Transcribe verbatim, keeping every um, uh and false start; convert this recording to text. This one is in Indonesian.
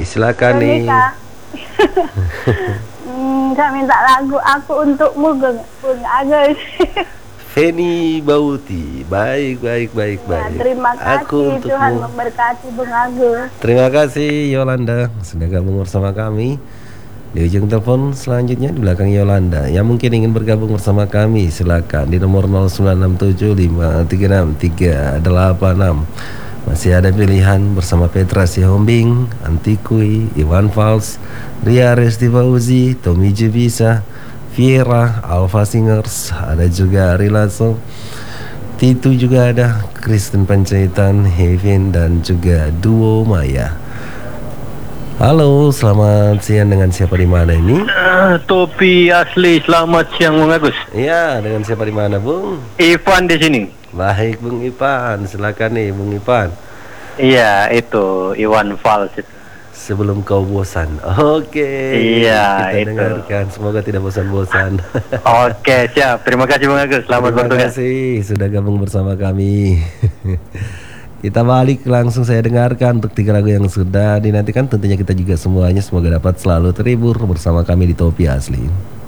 silakan Ini nih. Kak. hmm, saya minta lagu Aku Untukmu Bung Bung Agus. Feni Bauti, baik baik baik Ya, baik. terima Aku kasih, Tuhan untukmu. memberkati Bung Agus. Terima kasih Yolanda sudah gabung bersama kami. Di ujung telepon selanjutnya di belakang Yolanda yang mungkin ingin bergabung bersama kami, silakan di nomor nol sembilan enam tujuh lima tiga enam tiga delapan enam. Masih ada pilihan bersama Petra Sihombing, Antikui, Iwan Fals, Ria Resti Fauzi, Tommy Jebisa, Viera, Alpha Singers, ada juga Ari Lasso, Titu juga ada, Kristen Pancaitan, Hevin, dan juga Duo Maya. Halo, selamat siang, dengan siapa di mana ini? Uh, Topi asli, selamat siang Bung Agus. Iya, dengan siapa di mana, Bung? Ivan di sini. Baik, Bung Ipan, silakan nih, Bung Ipan. Iya, itu Iwan Fals itu. Sebelum kau bosan. Oke. Iya, kita itu. dengarkan. Semoga tidak bosan-bosan. Oke, siap. Terima kasih Bung Agus. Selamat Terima bertugas. kasih sudah gabung bersama kami. Kita balik langsung, saya dengarkan untuk tiga lagu yang sudah dinantikan. Tentunya kita juga semuanya semoga dapat selalu terhibur bersama kami di Topi Asli.